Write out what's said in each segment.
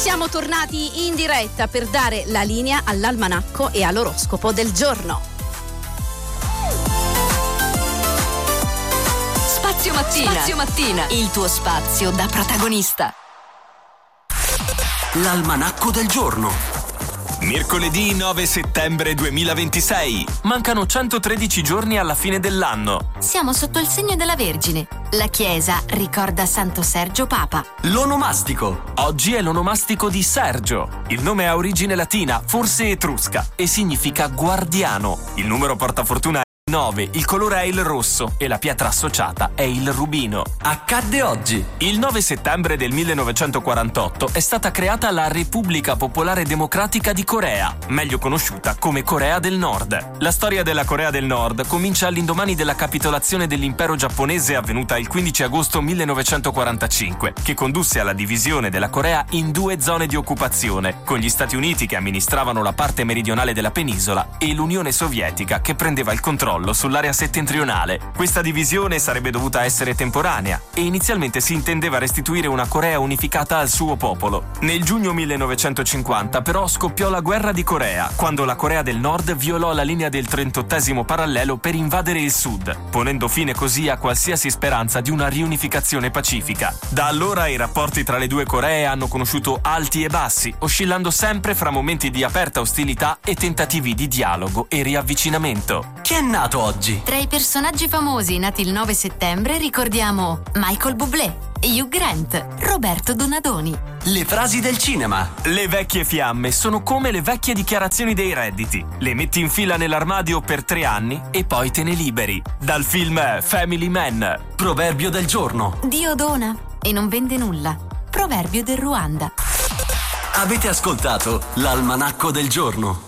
Siamo tornati in diretta per dare la linea all'almanacco e all'oroscopo del giorno. Spazio Mattina. Spazio Mattina, il tuo spazio da protagonista. L'almanacco del giorno. Mercoledì 9 settembre 2026. Mancano 113 giorni alla fine dell'anno. Siamo sotto il segno della Vergine. La Chiesa ricorda Santo Sergio Papa. L'onomastico. Oggi è l'onomastico di Sergio. Il nome ha origine latina, forse etrusca, e significa guardiano. Il numero portafortuna è 9, il colore è il rosso e la pietra associata è il rubino. Accadde oggi. Il 9 settembre del 1948 è stata creata la Repubblica Popolare Democratica di Corea, meglio conosciuta come Corea del Nord. La storia della Corea del Nord comincia all'indomani della capitolazione dell'impero giapponese avvenuta il 15 agosto 1945, che condusse alla divisione della Corea in due zone di occupazione, con gli Stati Uniti che amministravano la parte meridionale della penisola e l'Unione Sovietica che prendeva il controllo sull'area settentrionale. Questa divisione sarebbe dovuta essere temporanea e inizialmente si intendeva restituire una Corea unificata al suo popolo. Nel giugno 1950 però scoppiò la guerra di Corea, quando la Corea del Nord violò la linea del 38° parallelo per invadere il sud, ponendo fine così a qualsiasi speranza di una riunificazione pacifica. Da allora i rapporti tra le due Coree hanno conosciuto alti e bassi, oscillando sempre fra momenti di aperta ostilità e tentativi di dialogo e riavvicinamento. Chi è nato oggi? Tra i personaggi famosi nati il 9 settembre ricordiamo Michael Bublé, Hugh Grant, Roberto Donadoni. Le frasi del cinema. Le vecchie fiamme sono come le vecchie dichiarazioni dei redditi. Le metti in fila nell'armadio per 3 anni e poi te ne liberi. Dal film Family Man. Proverbio del giorno. Dio dona e non vende nulla. Proverbio del Ruanda. Avete ascoltato l'almanacco del giorno.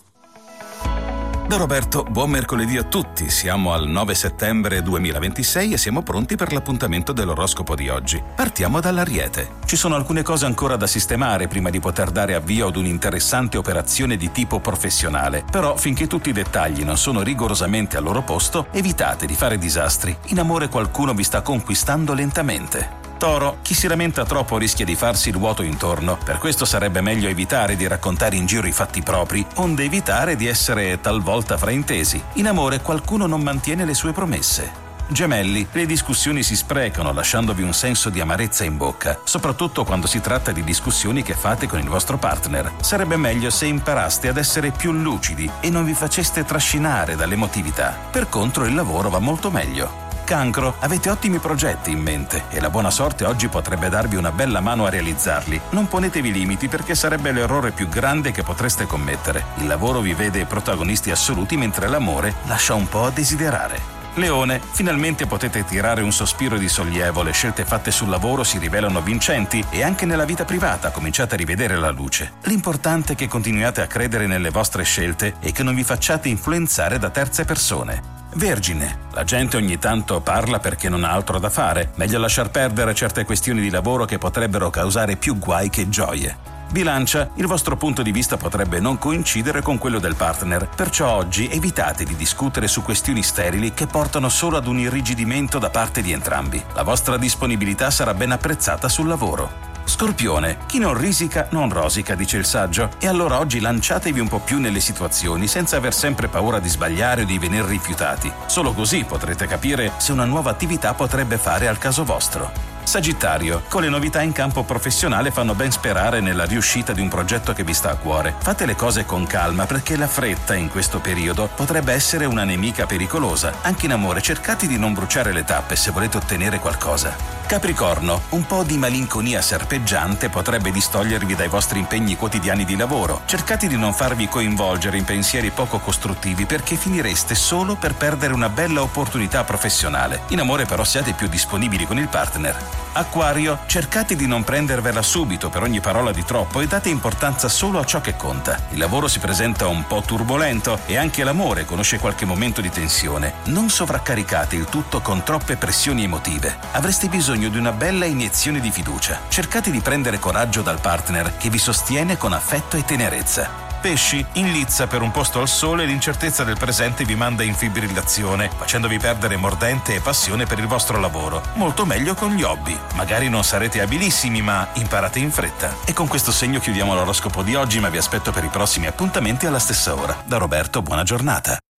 Da Roberto, buon mercoledì a tutti. Siamo al 9 settembre 2026 e siamo pronti per l'appuntamento dell'oroscopo di oggi. Partiamo dall'Ariete. Ci sono alcune cose ancora da sistemare prima di poter dare avvio ad un'interessante operazione di tipo professionale. Però, finché tutti i dettagli non sono rigorosamente al loro posto, evitate di fare disastri. In amore qualcuno vi sta conquistando lentamente. Toro, chi si lamenta troppo rischia di farsi il vuoto intorno, per questo sarebbe meglio evitare di raccontare in giro i fatti propri, onde evitare di essere talvolta fraintesi. In amore qualcuno non mantiene le sue promesse. Gemelli, le discussioni si sprecano lasciandovi un senso di amarezza in bocca, soprattutto quando si tratta di discussioni che fate con il vostro partner. Sarebbe meglio se imparaste ad essere più lucidi e non vi faceste trascinare dall'emotività. Per contro il lavoro va molto meglio. Cancro, avete ottimi progetti in mente e la buona sorte oggi potrebbe darvi una bella mano a realizzarli. Non ponetevi limiti perché sarebbe l'errore più grande che potreste commettere. Il lavoro vi vede protagonisti assoluti mentre l'amore lascia un po' a desiderare. Leone, finalmente potete tirare un sospiro di sollievo, le scelte fatte sul lavoro si rivelano vincenti e anche nella vita privata cominciate a rivedere la luce. L'importante è che continuiate a credere nelle vostre scelte e che non vi facciate influenzare da terze persone. Vergine, la gente ogni tanto parla perché non ha altro da fare. Meglio lasciar perdere certe questioni di lavoro che potrebbero causare più guai che gioie. Bilancia, il vostro punto di vista potrebbe non coincidere con quello del partner, perciò oggi evitate di discutere su questioni sterili che portano solo ad un irrigidimento da parte di entrambi. La vostra disponibilità sarà ben apprezzata sul lavoro. Scorpione, chi non risica non rosica, dice il saggio, e allora oggi lanciatevi un po' più nelle situazioni senza aver sempre paura di sbagliare o di venir rifiutati. Solo così potrete capire se una nuova attività potrebbe fare al caso vostro. Sagittario, con le novità in campo professionale fanno ben sperare nella riuscita di un progetto che vi sta a cuore. Fate le cose con calma perché la fretta in questo periodo potrebbe essere una nemica pericolosa. Anche in amore cercate di non bruciare le tappe se volete ottenere qualcosa. Capricorno, un po' di malinconia serpeggiante potrebbe distogliervi dai vostri impegni quotidiani di lavoro. Cercate di non farvi coinvolgere in pensieri poco costruttivi perché finireste solo per perdere una bella opportunità professionale. In amore però siate più disponibili con il partner. Acquario, cercate di non prendervela subito per ogni parola di troppo e date importanza solo a ciò che conta. Il lavoro si presenta un po' turbolento e anche l'amore conosce qualche momento di tensione. Non sovraccaricate il tutto con troppe pressioni emotive. Avreste bisogno di una bella iniezione di fiducia. Cercate di prendere coraggio dal partner che vi sostiene con affetto e tenerezza. Pesci, in lizza per un posto al sole, l'incertezza del presente vi manda in fibrillazione, facendovi perdere mordente e passione per il vostro lavoro. Molto meglio con gli hobby. Magari non sarete abilissimi, ma imparate in fretta. E con questo segno chiudiamo l'oroscopo di oggi, ma vi aspetto per i prossimi appuntamenti alla stessa ora. Da Roberto, buona giornata.